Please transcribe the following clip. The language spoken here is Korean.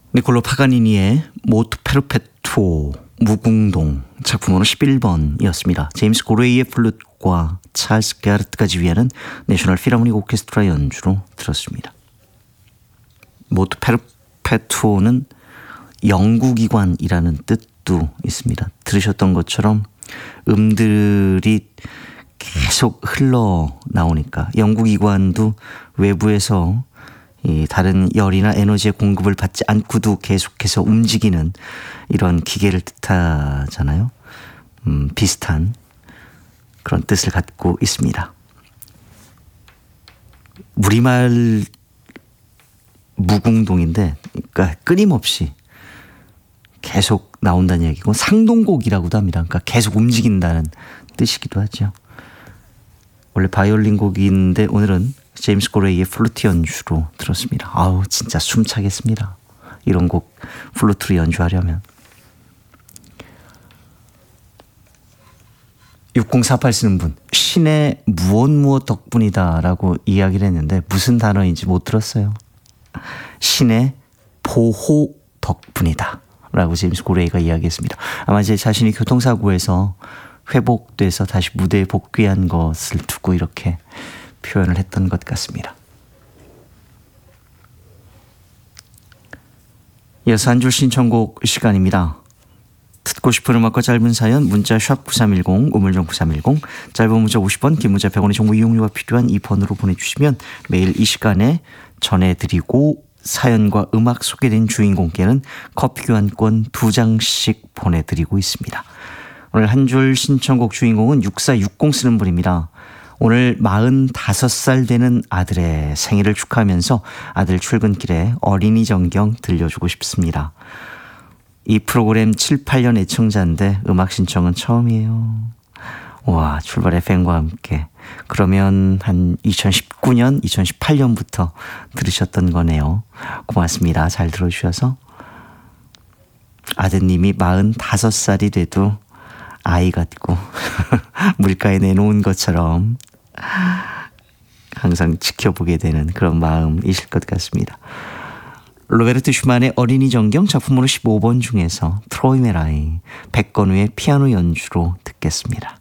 니콜로 파가니니의 모트 페르페투오 무궁동 작품으로 11번이었습니다. 제임스 고레이의 플룻과 찰스 게르트가 지휘하는 내셔널 필하모닉 오케스트라 연주로 들었습니다. 모트 페르페투오는 영구기관이라는 뜻도 있습니다. 들으셨던 것처럼 음들이 계속 흘러나오니까 영구기관도 외부에서 이 다른 열이나 에너지의 공급을 받지 않고도 계속해서 움직이는 이런 기계를 뜻하잖아요. 비슷한 그런 뜻을 갖고 있습니다. 우리말 무궁동인데 그러니까 끊임없이 계속 나온다는 얘기고 상동곡이라고도 합니다. 그러니까 계속 움직인다는 뜻이기도 하죠. 원래 바이올린 곡인데 오늘은 제임스 고레이의 플루트 연주로 들었습니다. 아우 진짜 숨차겠습니다. 이런 곡 플루트로 연주하려면. 6048 쓰는 분, 신의 무엇 덕분이다 라고 이야기를 했는데 무슨 단어인지 못 들었어요. 신의 보호 덕분이다 라고 제임스 고레이가 이야기했습니다. 아마 제 자신이 교통사고에서 회복돼서 다시 무대에 복귀한 것을 두고 이렇게 표현을 했던 것 같습니다. 이어서 한 줄 신청곡 시간입니다. 듣고 싶은 음악과 짧은 사연 문자 샵 9310 우물정 9310 짧은 문자 50원 긴 문자 100원의 정보 이용료가 필요한 이 번호로 보내주시면 매일 이 시간에 전해드리고 사연과 음악 소개된 주인공께는 커피 교환권 2장씩 보내드리고 있습니다. 오늘 한 줄 신청곡 주인공은 6460 쓰는 분입니다. 오늘 45살 되는 아들의 생일을 축하하면서 아들 출근길에 어린이 정경 들려주고 싶습니다. 이 프로그램 7, 8년 애청자인데 음악 신청은 처음이에요. 와, 출발 FM과 함께. 그러면 한 2019년, 2018년부터 들으셨던 거네요. 고맙습니다. 잘 들어주셔서. 아드님이 45살이 돼도 아이 같고 물가에 내놓은 것처럼 항상 지켜보게 되는 그런 마음이실 것 같습니다. 로베르트 슈만의 어린이 정경 작품으로 15번 중에서 트로이 메라이 백건우의 피아노 연주로 듣겠습니다.